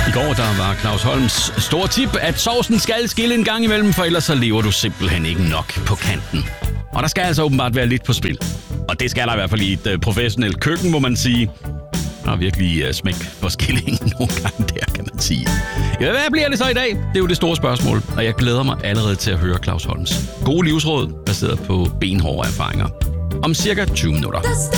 I går der var Claus Holms store tip, at sovsen skal skille en gang imellem, for ellers så lever du simpelthen ikke nok på kanten. Og der skal altså åbenbart være lidt på spil. Og det skal der i hvert fald i et professionelt køkken, må man sige. Der er virkelig smæk for skillingen nogle gange der, kan man sige. Ja, hvad bliver det så i dag? Det er jo det store spørgsmål, og jeg glæder mig allerede til at høre Claus Holms gode livsråd, baseret på benhårde erfaringer. Om cirka 20 minutter.